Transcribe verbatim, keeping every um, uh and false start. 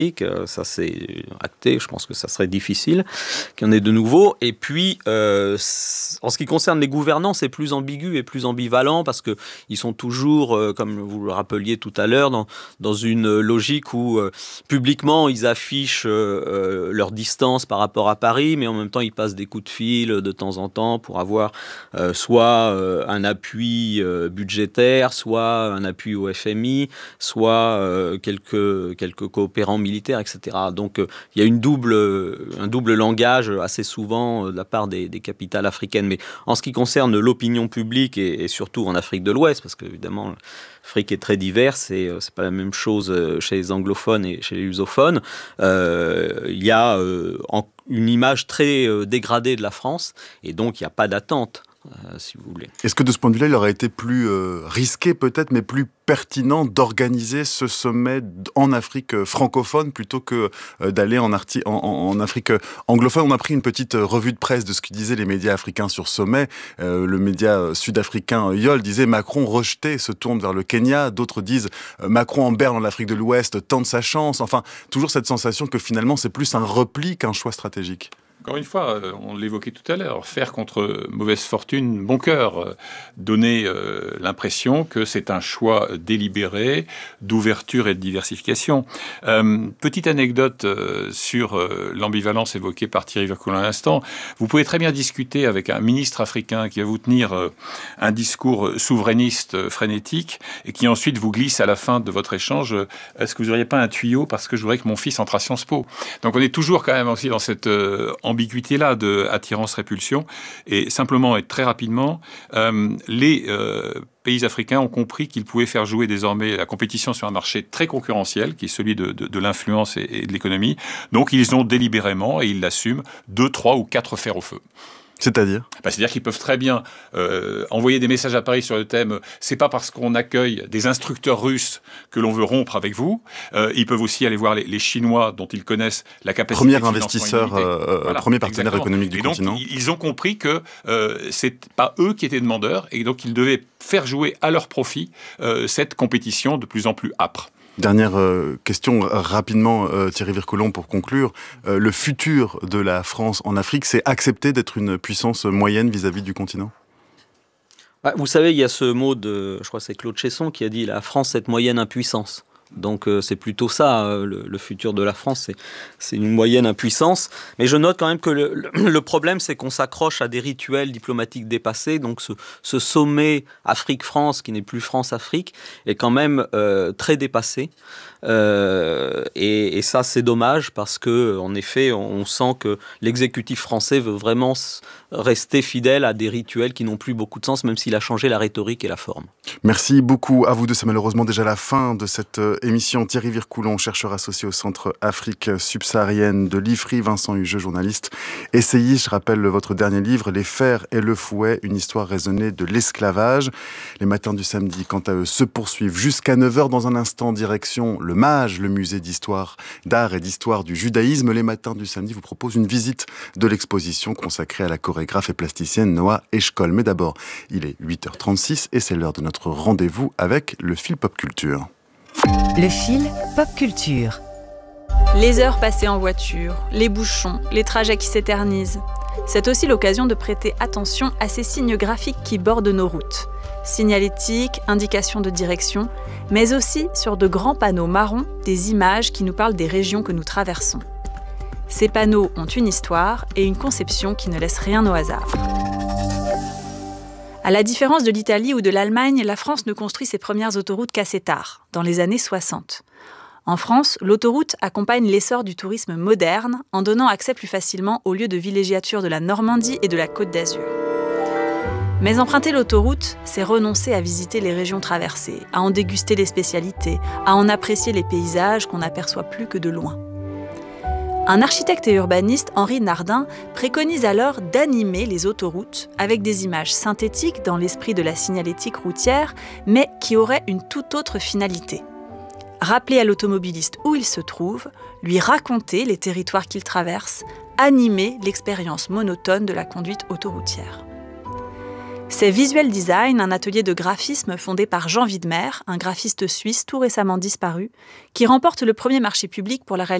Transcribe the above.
Euh, ça c'est acté, je pense que ça serait difficile qu'il y en ait de nouveau. Et puis, euh, en ce qui concerne les gouvernants, c'est plus ambigu et plus ambivalent parce qu'ils sont toujours, euh, comme vous le rappeliez tout à l'heure, dans, dans une logique où euh, publiquement ils affichent euh, leur distance par rapport à Paris, mais en même temps ils passent des coups de fil de temps en temps pour avoir euh, soit euh, un appui euh, budgétaire, soit un appui au F M I, soit euh, quelques, quelques coopérants militaires, et cetera. Donc, euh, il y a une double, un double langage assez souvent euh, de la part des, des capitales africaines. Mais en ce qui concerne l'opinion publique et, et surtout en Afrique de l'Ouest, parce qu'évidemment, l'Afrique est très diverse et euh, c'est pas la même chose chez les anglophones et chez les lusophones, euh, il y a euh, en, une image très euh, dégradée de la France et donc il n'y a pas d'attente. Euh, si vous voulez. Est-ce que de ce point de vue-là, il aurait été plus euh, risqué peut-être, mais plus pertinent d'organiser ce sommet en Afrique francophone plutôt que euh, d'aller en, arti- en, en Afrique anglophone? On a pris une petite revue de presse de ce que disaient les médias africains sur sommet. Euh, le média sud-africain Yol disait Macron rejeté se tourne vers le Kenya. D'autres disent euh, Macron en berne en Afrique de l'Ouest tente sa chance. Enfin, toujours cette sensation que finalement c'est plus un repli qu'un choix stratégique. Encore une fois, on l'évoquait tout à l'heure, faire contre mauvaise fortune, bon cœur, donner euh, l'impression que c'est un choix délibéré d'ouverture et de diversification. Euh, petite anecdote euh, sur euh, l'ambivalence évoquée par Thierry Vircoulon à l'instant. Vous pouvez très bien discuter avec un ministre africain qui va vous tenir euh, un discours souverainiste euh, frénétique et qui ensuite vous glisse à la fin de votre échange euh, « Est-ce que vous n'auriez pas un tuyau parce que je voudrais que mon fils entre à Sciences Po ?» Donc on est toujours quand même aussi dans cette euh, ambiguïté-là de attirance-répulsion. Et simplement et très rapidement, euh, les euh, pays africains ont compris qu'ils pouvaient faire jouer désormais la compétition sur un marché très concurrentiel, qui est celui de, de, de l'influence et, et de l'économie. Donc ils ont délibérément, et ils l'assument, deux, trois ou quatre fers au feu. C'est-à-dire bah, C'est-à-dire qu'ils peuvent très bien euh, envoyer des messages à Paris sur le thème « c'est pas parce qu'on accueille des instructeurs russes que l'on veut rompre avec vous euh, ». Ils peuvent aussi aller voir les, les Chinois dont ils connaissent la capacité premier de investisseur, euh, voilà, premier partenaire exactement. économique du et donc, continent. Ils, ils ont compris que euh, c'est pas eux qui étaient demandeurs et donc ils devaient faire jouer à leur profit euh, cette compétition de plus en plus âpre. Dernière euh, question rapidement, euh, Thierry Vircoulon, pour conclure. Euh, le futur de la France en Afrique, c'est accepter d'être une puissance moyenne vis-à-vis du continent ? Bah, vous savez, il y a ce mot de, je crois que c'est Claude Chesson qui a dit « la France, cette moyenne impuissance ». Donc euh, c'est plutôt ça, euh, le, le futur de la France, c'est, c'est une moyenne impuissance. Mais je note quand même que le, le, le problème, c'est qu'on s'accroche à des rituels diplomatiques dépassés. Donc ce, ce sommet Afrique-France, qui n'est plus France-Afrique, est quand même euh, très dépassé. Euh, et, et ça, c'est dommage parce que, en effet, on sent que l'exécutif français veut vraiment rester fidèle à des rituels qui n'ont plus beaucoup de sens, même s'il a changé la rhétorique et la forme. Merci beaucoup à vous deux. C'est malheureusement déjà la fin de cette émission. Thierry Vircoulon, chercheur associé au Centre Afrique subsaharienne de l'I F R I, Vincent Hugeux, journaliste, essayiste. Je rappelle votre dernier livre, Les fers et le fouet, une histoire raisonnée de l'esclavage. Les matins du samedi, quant à eux, se poursuivent jusqu'à neuf heures. Dans un instant, direction le MAGE, le musée d'histoire, d'art et d'histoire du judaïsme. Les matins du samedi vous proposent une visite de l'exposition consacrée à la chorégraphe et plasticienne Noa Eshkol. Mais d'abord, il est huit heures trente-six et c'est l'heure de notre rendez-vous avec le fil Pop Culture. Le fil Pop Culture. Les heures passées en voiture, les bouchons, les trajets qui s'éternisent. C'est aussi l'occasion de prêter attention à ces signes graphiques qui bordent nos routes. Signalétique, indications de direction, mais aussi sur de grands panneaux marrons, des images qui nous parlent des régions que nous traversons. Ces panneaux ont une histoire et une conception qui ne laisse rien au hasard. À la différence de l'Italie ou de l'Allemagne, la France ne construit ses premières autoroutes qu'assez tard, dans les années soixante. En France, l'autoroute accompagne l'essor du tourisme moderne en donnant accès plus facilement aux lieux de villégiature de la Normandie et de la Côte d'Azur. Mais emprunter l'autoroute, c'est renoncer à visiter les régions traversées, à en déguster les spécialités, à en apprécier les paysages qu'on n'aperçoit plus que de loin. Un architecte et urbaniste, Henri Nardin, préconise alors d'animer les autoroutes avec des images synthétiques dans l'esprit de la signalétique routière, mais qui auraient une toute autre finalité. Rappeler à l'automobiliste où il se trouve, lui raconter les territoires qu'il traverse, animer l'expérience monotone de la conduite autoroutière. C'est Visual Design, un atelier de graphisme fondé par Jean Widmer, un graphiste suisse tout récemment disparu, qui remporte le premier marché public pour la réalisation